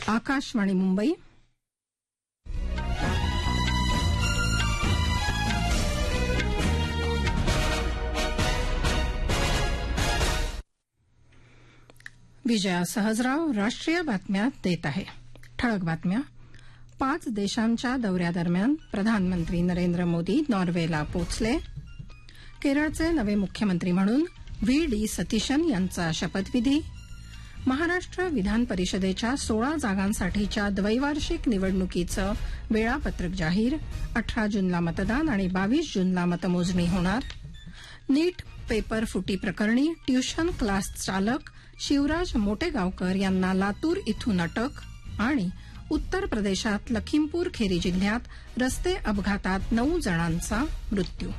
आकाशवाणी मुंबई. विजया सहजराव राष्ट्रीय बातम्या देत आहे. ठळक बातम्या. 5 देशांच्या दौऱ्यादरम्यान प्रधानमंत्री नरेंद्र मोदी नॉर्वेला पोहोचले. केरळचे नवे मुख्यमंत्री म्हणून व्ही डी सतीशन यांचा शपथविधी. महाराष्ट्र विधान परिषदेच्या 16 जागांसाठीच्या द्वैवार्षिक निवडणुकीचं वेळापत्रक जाहीर. 18 जूनला मतदान आणि 22 जूनला मतमोजणी होणार. नीट पेपर फुटी प्रकरणी ट्युशन क्लास चालक शिवराज मोटेगावकर यांना लातूर इथून अटक. आणि उत्तर प्रदेशात लखीमपूर खेरी जिल्ह्यात रस्ते अपघातात 9 जणांचा मृत्यू.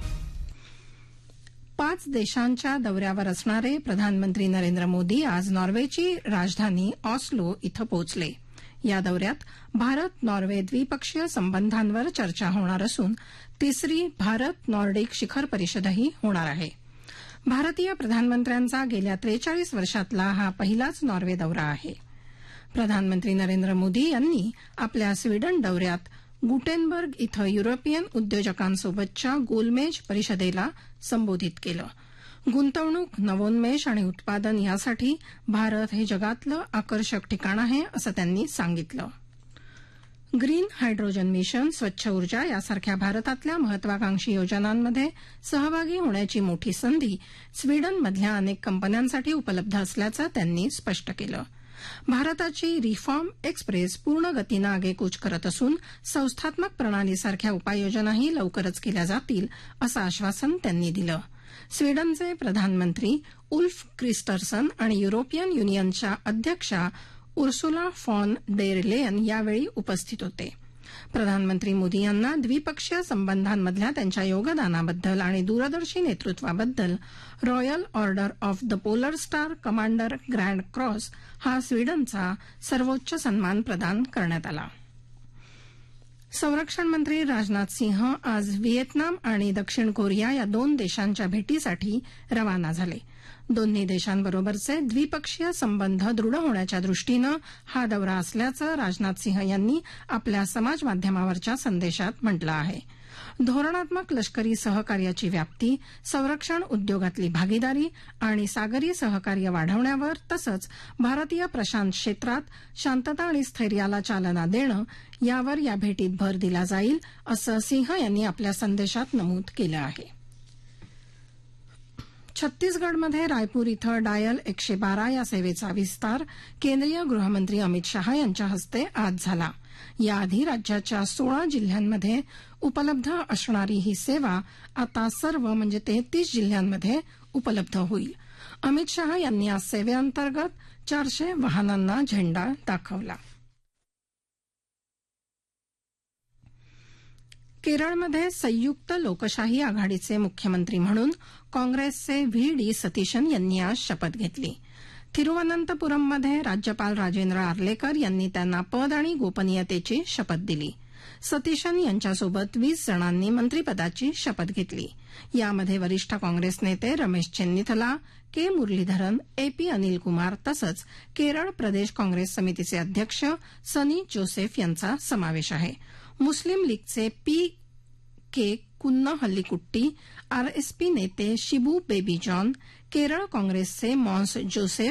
5 देशांच्या दौऱ्यावर असणारे प्रधानमंत्री नरेंद्र मोदी आज नॉर्वेची राजधानी ऑस्लो इथं पोहोचले. या दौऱ्यात भारत नॉर्वे द्विपक्षीय संबंधांवर चर्चा होणार असून तिसरी भारत नॉर्डिक शिखर परिषदही होणार आहे. भारतीय प्रधानमंत्र्यांचा गेल्या 43 वर्षातला हा पहिलाच नॉर्वे दौरा आहे. प्रधानमंत्री नरेंद्र मोदी यांनी आपल्या स्वीडन दौऱ्यात गुटेनबर्ग इथं युरोपियन उद्योजकांसोबतच्या गोलमेज परिषदेला संबोधित केलं. गुंतवणूक, नवोन्मेष आणि उत्पादन यासाठी भारत हे जगातलं आकर्षक ठिकाण आहे असं त्यांनी सांगितलं. ग्रीन हायड्रोजन मिशन, स्वच्छ ऊर्जा यासारख्या भारतातल्या महत्वाकांक्षी योजनांमध्ये सहभागी होण्याची मोठी संधी स्वीडनमधल्या अनेक कंपन्यांसाठी उपलब्ध असल्याचं त्यांनी स्पष्ट केलं. भारताची रिफॉर्म एक्सप्रेस पूर्ण गतीनं आगेकूच करत असून संस्थात्मक प्रणालीसारख्या उपाययोजनाही लवकरच केल्या जातील असं आश्वासन त्यांनी दिलं. स्वीडनचे प्रधानमंत्री उल्फ क्रिस्टर्सन आणि युरोपियन युनियनच्या अध्यक्षा उर्सुला फॉन डेर लेयन यावेळी उपस्थित होते. प्रधानमंत्री मोदी यांना द्विपक्षीय संबंधांमधल्या त्यांच्या योगदानाबद्दल आणि दूरदर्शी नेतृत्वाबद्दल royal order of the polar star commander grand cross हा स्वीडनचा सर्वोच्च सन्मान प्रदान करण्यात आला. संरक्षण मंत्री राजनाथ सिंह आज व्हिएतनाम आणि दक्षिण कोरिया या 2 देशांच्या भेटीसाठी रवाना झाले. दोन्ही देशांबरोबरचे द्विपक्षीय संबंध दृढ होण्याच्या दृष्टीनं हा दौरा असल्याचं राजनाथ सिंह यांनी आपल्या समाजमाध्यमावरच्या संदेशात म्हटलं आहे. धोरणात्मक लष्करी सहकार्याची व्याप्ती, संरक्षण उद्योगातली भागीदारी आणि सागरी सहकार्य वाढवण्यावर तसंच भारतीय प्रशांत क्षेत्रात शांतता आणि स्थैर्याला चालना देणं यावर या भेटीत भर दिला जाईल असं सिंह यांनी आपल्या संदेशात नमूद केलं आहे. छत्तीसगडमध्ये रायपूर इथं डायल 112 या सेवेचा विस्तार केंद्रीय गृहमंत्री अमित शहा यांच्या हस्ते आज झाला. याआधी राज्याच्या 16 जिल्ह्यांमध्ये उपलब्ध असणारी ही सेवा आता सर्व म्हणजे 33 जिल्ह्यांमध्ये उपलब्ध होईल. अमित शहा यांनी आज सेवेअंतर्गत 400 वाहनांना झेंडा दाखवला. केरळमध्ये संयुक्त लोकशाही आघाडीचे मुख्यमंत्री म्हणून काँग्रेसचे व्ही डी सतीशन यांनी आज शपथ घेतली. थिरुवनंतपुरममध्ये राज्यपाल राजेंद्र आर्लेकर यांनी त्यांना पद आणि गोपनीयतेची शपथ दिली. सतीशन यांच्यासोबत 20 जणांनी मंत्रिपदाची शपथ घेतली. यामध्ये वरिष्ठ काँग्रेस नेते रमेश चेन्निथला, के मुरलीधरन, एपी अनिल कुमार तसंच केरळ प्रदेश काँग्रेस समितीचे अध्यक्ष सनी जोसेफ यांचा समावेश आहे. मुस्लिम लीगचे पी के कुन्न हल्लीकुट्टी, आरएसपी नेते शिबू बेबी जॉन, केरळ काँग्रेसचे मॉन्स जोसेफ